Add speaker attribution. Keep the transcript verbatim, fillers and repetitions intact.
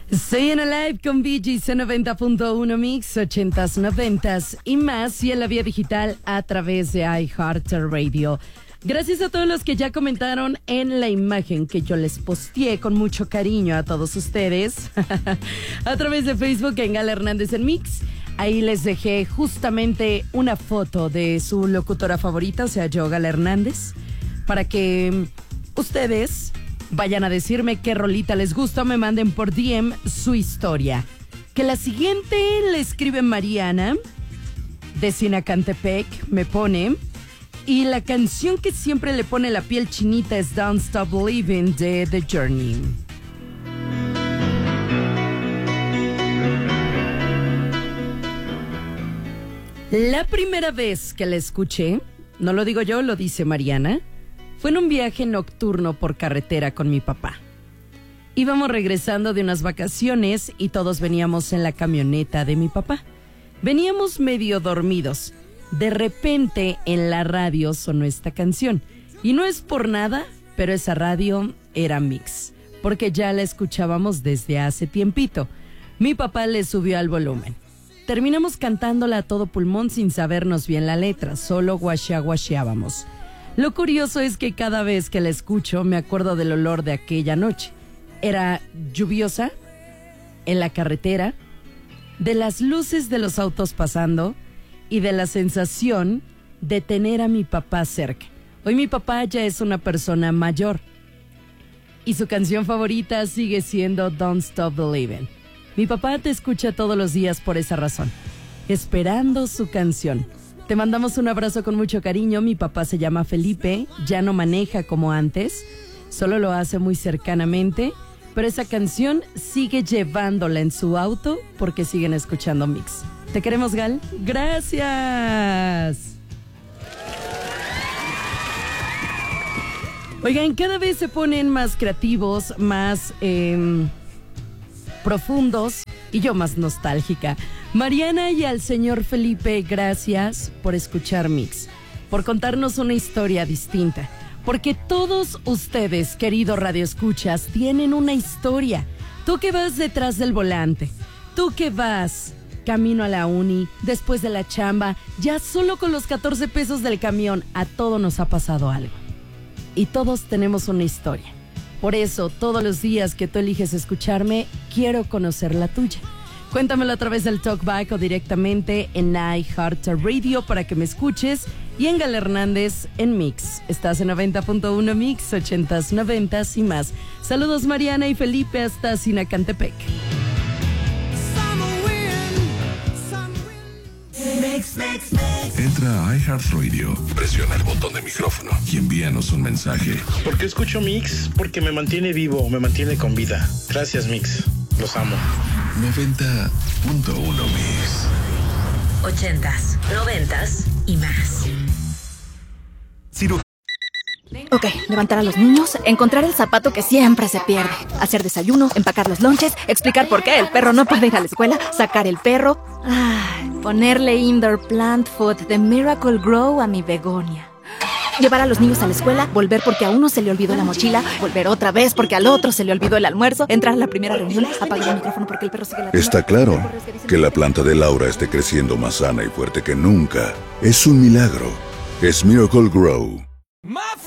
Speaker 1: Estoy en el live con B G C noventa punto uno Mix, ochentas, noventas y más, y en la vía digital a través de iHeartRadio. Gracias a todos los que ya comentaron en la imagen que yo les posteé con mucho cariño a todos ustedes a través de Facebook en Gala Hernández en Mix. Ahí les dejé justamente una foto de su locutora favorita, o sea, yo, Gala Hernández, para que ustedes vayan a decirme qué rolita les gusta o me manden por D M su historia. Que la siguiente le escribe Mariana de Sinacantepec, me pone, y la canción que siempre le pone la piel chinita es Don't Stop Believing de The Journey. La primera vez que la escuché, no lo digo yo, lo dice Mariana, fue en un viaje nocturno por carretera con mi papá. Íbamos regresando de unas vacaciones y todos veníamos en la camioneta de mi papá. Veníamos medio dormidos. De repente en la radio sonó esta canción. Y no es por nada, pero esa radio era Mix, porque ya la escuchábamos desde hace tiempito. Mi papá le subió al volumen. Terminamos cantándola a todo pulmón sin sabernos bien la letra, solo guashea guasheábamos. Lo curioso es que cada vez que la escucho me acuerdo del olor de aquella noche. Era lluviosa, en la carretera, de las luces de los autos pasando y de la sensación de tener a mi papá cerca. Hoy mi papá ya es una persona mayor y su canción favorita sigue siendo Don't Stop Believing. Mi papá te escucha todos los días por esa razón, esperando su canción. Te mandamos un abrazo con mucho cariño. Mi papá se llama Felipe, ya no maneja como antes, solo lo hace muy cercanamente, pero esa canción sigue llevándola en su auto porque siguen escuchando Mix. Te queremos, Gal. Gracias. Oigan, cada vez se ponen más creativos, más eh, profundos y yo más nostálgica. Mariana y al señor Felipe, gracias por escuchar Mix, por contarnos una historia distinta, porque todos ustedes, queridos radioescuchas, tienen una historia. Tú que vas detrás del volante, tú que vas camino a la uni, después de la chamba, ya solo con los catorce pesos del camión, a todos nos ha pasado algo. Y todos tenemos una historia. Por eso, todos los días que tú eliges escucharme, quiero conocer la tuya. Cuéntamelo a través del Talkback o directamente en iHeartRadio para que me escuches, y en Gala Hernández en Mix. Estás en noventa punto uno Mix, ochentas, noventas y más. Saludos Mariana y Felipe hasta Sinacantepec.
Speaker 2: Entra a iHeartRadio, presiona el botón de micrófono y envíanos un mensaje.
Speaker 3: ¿Por qué escucho Mix? Porque me mantiene vivo, me mantiene con vida. Gracias Mix, los amo.
Speaker 2: noventa punto uno Mix.
Speaker 4: Ochentas, noventas y más.
Speaker 2: Ciro.
Speaker 5: Ok, levantar a los niños, encontrar el zapato que siempre se pierde, hacer desayuno, empacar los lonches, explicar por qué el perro no puede ir a la escuela, sacar el perro, ay, ponerle indoor plant food de Miracle Grow a mi begonia. Llevar a los niños a la escuela, volver porque a uno se le olvidó la mochila, volver otra vez porque al otro se le olvidó el almuerzo, entrar a la primera reunión, apagar el micrófono porque el perro sigue la...
Speaker 2: Está claro que la planta de Laura esté creciendo más sana y fuerte que nunca. Es un milagro. Es Miracle Grow.